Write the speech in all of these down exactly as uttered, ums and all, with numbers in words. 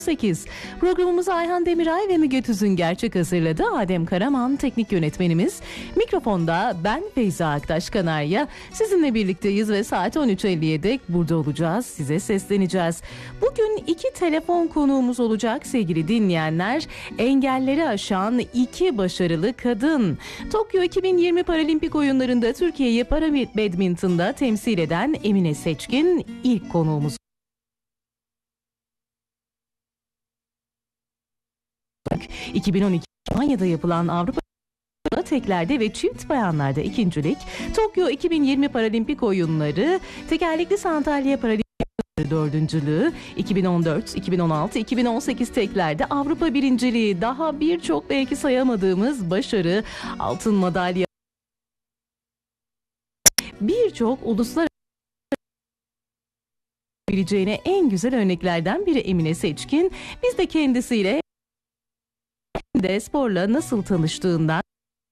sekiz. Programımızı Ayhan Demiray ve Müge Tüzün gerçek hazırladı. Adem Karaman teknik yönetmenimiz. Mikrofonda ben Feyza Aktaş Kanarya. Sizinle birlikteyiz ve saat on üç elliye dek burada olacağız. Size sesleneceğiz. Bugün iki telefon konuğumuz olacak sevgili dinleyenler. Engelleri aşan iki başarılı kadın. Tokyo iki bin yirmi Paralimpik Oyunları'nda Türkiye'yi para badminton'da temsil eden Emine Seçkin ilk konuğumuz. iki bin on iki Almanya'da yapılan Avrupa teklerde ve çift bayanlarda ikincilik, Tokyo iki bin yirmi Paralimpik Oyunları tekerlekli sandalye paralimpik dördüncülüğü, iki bin on dört, iki bin on altı, iki bin on sekiz teklerde Avrupa birinciliği, daha birçok belki sayamadığımız başarı, altın madalya, birçok uluslararası bileceğine en güzel örneklerden biri Emine Seçkin. Biz de kendisiyle de sporla nasıl tanıştığından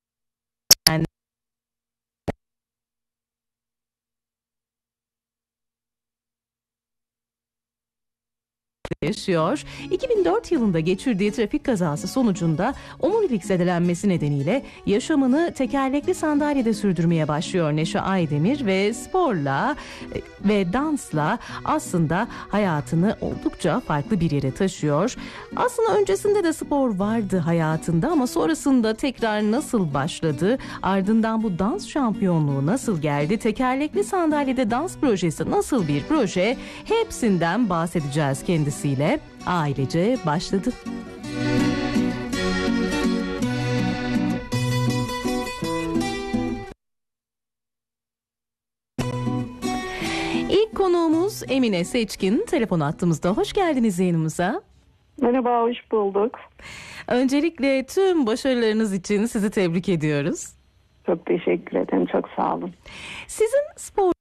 yaşıyor. iki bin dört yılında geçirdiği trafik kazası sonucunda omurilik zedelenmesi nedeniyle yaşamını tekerlekli sandalyede sürdürmeye başlıyor Neşe Aydemir ve sporla ve dansla aslında hayatını oldukça farklı bir yere taşıyor. Aslında öncesinde de spor vardı hayatında ama sonrasında tekrar nasıl başladı? Ardından bu dans şampiyonluğu nasıl geldi? Tekerlekli sandalyede dans projesi nasıl bir proje? Hepsinden bahsedeceğiz kendisiyle. Ailece başladı. İlk konuğumuz Emine Seçkin. Telefon hattımızda. Hoş geldiniz yayınımıza. Merhaba, hoş bulduk. Öncelikle tüm başarılarınız için sizi tebrik ediyoruz. Çok teşekkür ederim, çok sağ olun. Sizin spor